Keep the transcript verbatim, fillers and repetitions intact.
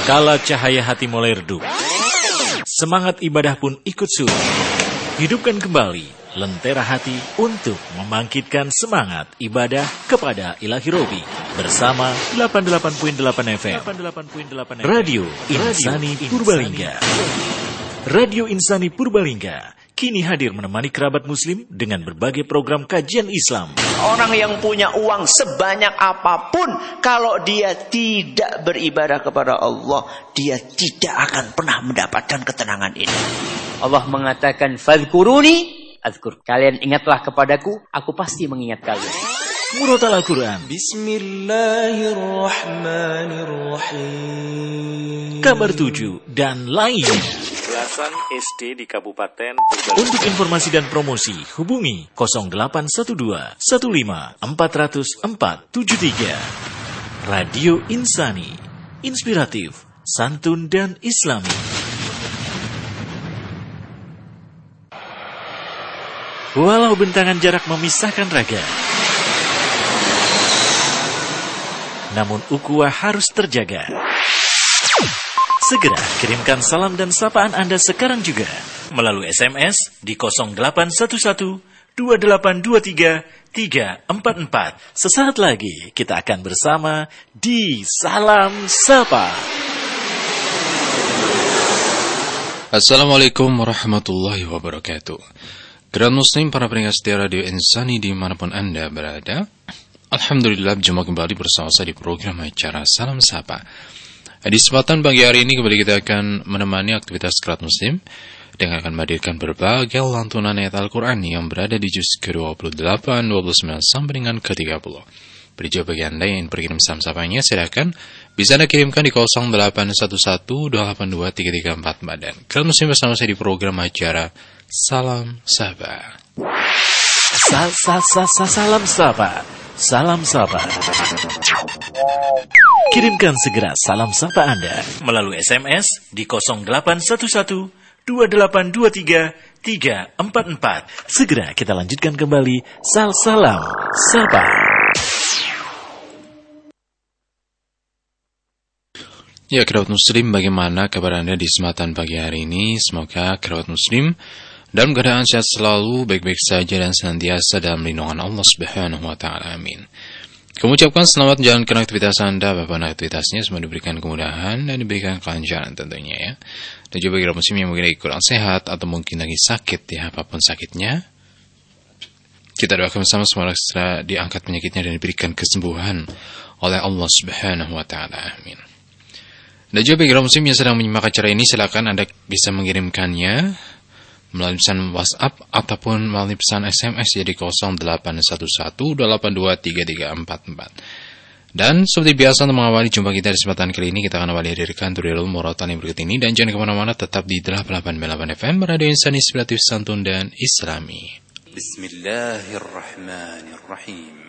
Kala cahaya hati mulai redup, semangat ibadah pun ikut surut. Hidupkan kembali lentera hati untuk membangkitkan semangat ibadah kepada Ilahi Robi bersama delapan puluh delapan koma delapan F M Radio Insani Purbalingga. Radio Insani Purbalingga kini hadir menemani kerabat muslim dengan berbagai program kajian Islam. Orang yang punya uang sebanyak apapun, kalau dia tidak beribadah kepada Allah, dia tidak akan pernah mendapatkan ketenangan ini. Allah mengatakan, "Fadhkuruni adzkur." Kalian ingatlah kepadaku, aku pasti mengingat kalian. Murotal Al-Quran, Bismillahirrahmanirrahim, Kabar tujuh, dan lainnya. Belasan S D di Kabupaten Purbalingga. Untuk informasi dan promosi, hubungi nol delapan satu dua satu lima empat nol nol empat tujuh tiga. Radio Insani, inspiratif, santun dan islami. Walau bentangan jarak memisahkan raga, namun ukhuwah harus terjaga. Segera kirimkan salam dan sapaan Anda sekarang juga melalui S M S di nol delapan satu satu dua delapan dua tiga tiga empat empat. Sesaat lagi kita akan bersama di Salam Sapa. Assalamualaikum warahmatullahi wabarakatuh. Grand Muslim, para pendengar setia Radio Insani dimanapun Anda berada, alhamdulillah berjumpa kembali bersama saya di program acara Salam Sapa. Di kesempatan pagi hari ini kembali kita akan menemani aktivitas Grand Muslim dengan akan menghadirkan berbagai lantunan ayat Al-Quran yang berada di juz ke dua puluh delapan, dua puluh sembilan sampai dengan ke tiga puluh. Berjauh bagi Anda yang berkirim salam sapanya, silakan bisa Anda kirimkan di nol delapan satu satu dua delapan dua tiga tiga empat empat. Dan Grand Muslim bersama saya di program acara Salam Sapa. Sa sa sa sa salam sapa. Salam sapa. Kirimkan segera salam sapa Anda melalui S M S di nol delapan satu satu dua delapan dua tiga tiga empat empat. Segera kita lanjutkan kembali sal salam sapa. Ya, kerabat muslim, bagaimana kabar Anda di kesempatan pagi hari ini? Semoga kerabat muslim dalam keadaan sehat selalu, baik-baik saja dan senantiasa dalam lindungan Allah Subhanahu wa taala. Amin. Kami ucapkan selamat menjalankan aktivitas Anda, apapun aktivitasnya, semoga diberikan kemudahan dan diberikan kelancaran tentunya ya. Dan juga bagi muslim yang mungkin lagi kurang sehat atau mungkin lagi sakit ya, apapun sakitnya, kita doakan bersama semoga segera diangkat penyakitnya dan diberikan kesembuhan oleh Allah Subhanahu wa taala. Amin. Dan juga bagi muslim yang sedang menyimak acara ini, silakan Anda bisa mengirimkannya melalui pesan WhatsApp ataupun melalui pesan S M S jadi nol delapan satu satu dua delapan dua tiga tiga empat empat. Dan seperti biasa untuk mengawali jumpa kita di kesempatan kali ini, kita akan awali hadirkan tutorial murotal yang berikut ini. Dan jangan kemana-mana, tetap di delapan puluh delapan koma delapan F M Radio Insani, inspiratif, santun dan islami. Bismillahirrahmanirrahim.